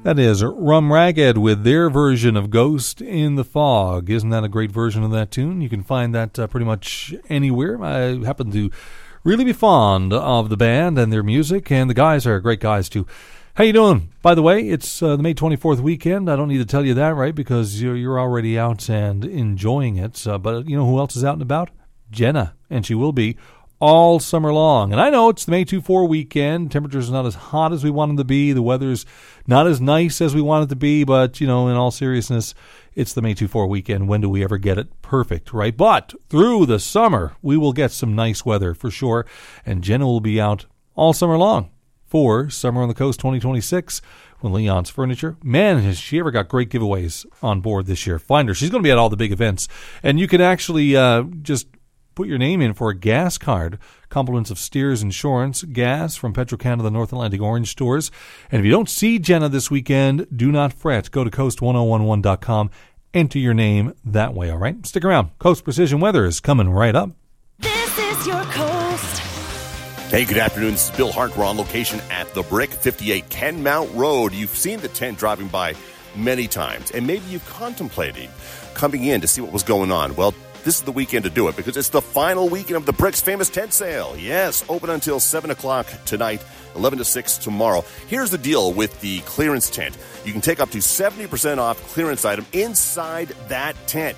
That is Rum Ragged with their version of Ghost in the Fog. Isn't that a great version of that tune? You can find that pretty much anywhere. I happen to really be fond of the band and their music, and the guys are great guys too. How you doing? By the way, it's the May 24th weekend. I don't need to tell you that, right? Because you're already out and enjoying it. But you know who else is out and about? Jenna, and she will be all summer long. And I know it's the May 24 weekend. Temperatures are not as hot as we want them to be. The weather's not as nice as we want it to be. But, you know, in all seriousness, it's the May 24 weekend. When do we ever get it perfect, right? But through the summer, we will get some nice weather for sure. And Jenna will be out all summer long for Summer on the Coast 2026 with Leon's Furniture. Man, has she ever got great giveaways on board this year. Find her. She's going to be at all the big events. And you can actually just put your name in for a gas card. Compliments of Steers Insurance, gas from Petro-Canada, North Atlantic Orange stores. And if you don't see Jenna this weekend, do not fret. Go to coast1011.com. Enter your name that way, all right? Stick around. Coast Precision Weather is coming right up. This is your Coast. Hey, good afternoon. This is Bill Hart. We're on location at The Brick, 58 Kenmount Road. You've seen the tent driving by many times, and maybe you've contemplated coming in to see what was going on. Well, this is the weekend to do it because it's the final weekend of the Brick's famous tent sale. Yes, open until 7 o'clock tonight, 11 to 6 tomorrow. Here's the deal with the clearance tent. You can take up to 70% off clearance item inside that tent.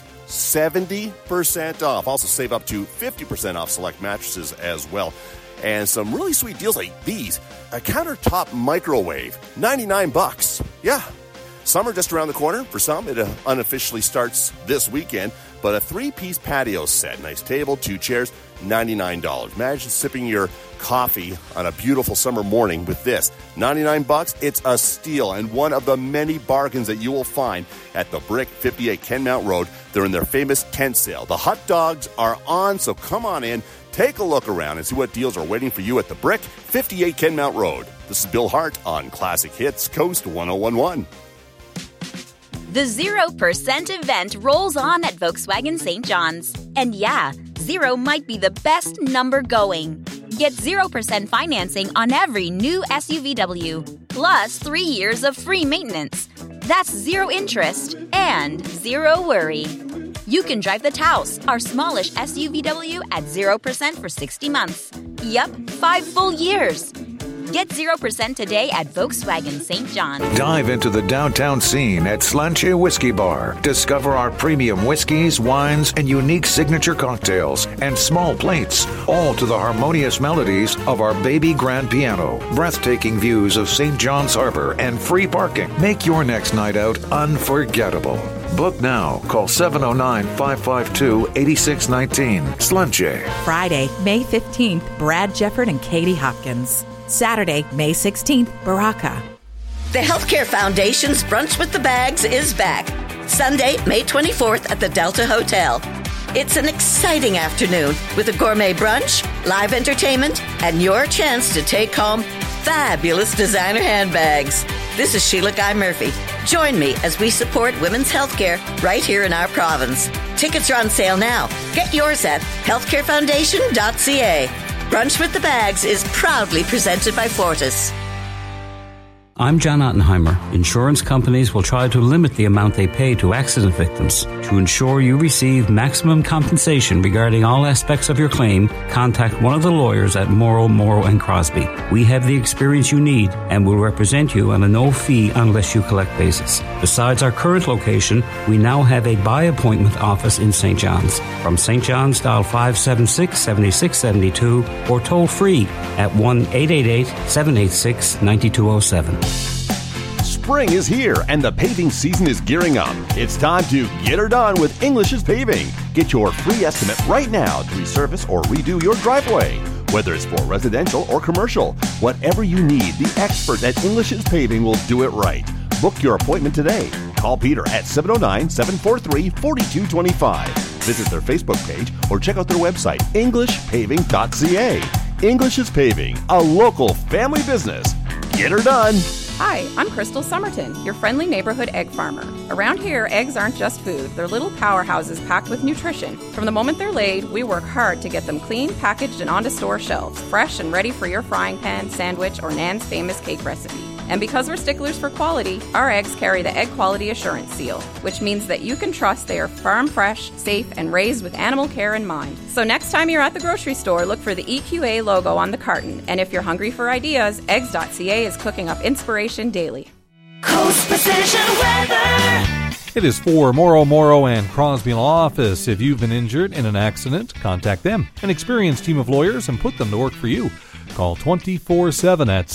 70% off. Also save up to 50% off select mattresses as well. And some really sweet deals like these. A countertop microwave, $99. Yeah. Summer just around the corner. For some, it unofficially starts this weekend. But a 3-piece patio set, nice table, 2 chairs, $99. Imagine sipping your coffee on a beautiful summer morning with this. $99, it's a steal and one of the many bargains that you will find at The Brick, 58 Kenmount Road. They're in their famous tent sale. The hot dogs are on, so come on in, take a look around and see what deals are waiting for you at The Brick, 58 Kenmount Road. This is Bill Hart on Classic Hits, Coast 1011. The 0% event rolls on at Volkswagen St. John's. And yeah, 0 might be the best number going. Get 0% financing on every new SUVW, plus 3 years of free maintenance. That's 0 interest and 0 worry. You can drive the Taos, our smallish SUVW, at 0% for 60 months. Yup, 5 full years. Get 0% today at Volkswagen St. John. Dive into the downtown scene at Slanche Whiskey Bar. Discover our premium whiskeys, wines, and unique signature cocktails and small plates, all to the harmonious melodies of our baby grand piano. Breathtaking views of St. John's Harbor and free parking. Make your next night out unforgettable. Book now. Call 709-552-8619. Slanche. Friday, May 15th, Brad Jefford and Katie Hopkins. Saturday, May 16th, Baraka. The Healthcare Foundation's Brunch with the Bags is back. Sunday, May 24th at the Delta Hotel. It's an exciting afternoon with a gourmet brunch, live entertainment, and your chance to take home fabulous designer handbags. This is Sheila Guy Murphy. Join me as we support women's healthcare right here in our province. Tickets are on sale now. Get yours at healthcarefoundation.ca. Brunch with the Bags is proudly presented by Fortis. I'm John Ottenheimer. Insurance companies will try to limit the amount they pay to accident victims. To ensure you receive maximum compensation regarding all aspects of your claim, contact one of the lawyers at Morrow & Crosby. We have the experience you need and will represent you on a no-fee unless you collect basis. Besides our current location, we now have a by-appointment office in St. John's. From St. John's, dial 576-7672 or toll free at 1-888-786-9207. Spring is here and the paving season is gearing up. It's time to get her done with English's Paving. Get your free estimate right now to resurface or redo your driveway. Whether it's for residential or commercial, whatever you need, the expert at English's Paving will do it right. Book your appointment today. Call Peter at 709-743-4225. Visit their Facebook page or check out their website, englishpaving.ca. English's Paving, a local family business. Get her done. Hi, I'm Crystal Somerton, your friendly neighborhood egg farmer. Around here, eggs aren't just food. They're little powerhouses packed with nutrition. From the moment they're laid, we work hard to get them clean, packaged, and onto store shelves, fresh and ready for your frying pan, sandwich, or Nan's famous cake recipe. And because we're sticklers for quality, our eggs carry the Egg Quality Assurance Seal, which means that you can trust they are farm fresh, safe, and raised with animal care in mind. So next time you're at the grocery store, look for the EQA logo on the carton. And if you're hungry for ideas, eggs.ca is cooking up inspiration daily. Coast Precision Weather. It is for Morrow and Crosby Law Office. If you've been injured in an accident, contact them, an experienced team of lawyers, and put them to work for you. Call 24/7 at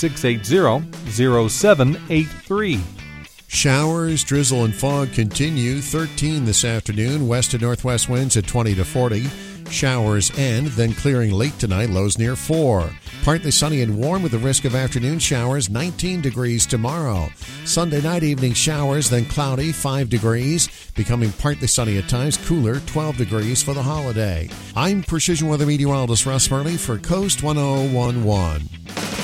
680-0783. Showers, drizzle, and fog continue. 13 this afternoon. West to northwest winds at 20 to 40. Showers end, then clearing late tonight, lows near 4. Partly sunny and warm with the risk of afternoon showers, 19 degrees tomorrow. Sunday night, evening showers, then cloudy, 5 degrees. Becoming partly sunny at times, cooler, 12 degrees for the holiday. I'm Precision Weather Meteorologist Russ Murley for Coast 1011.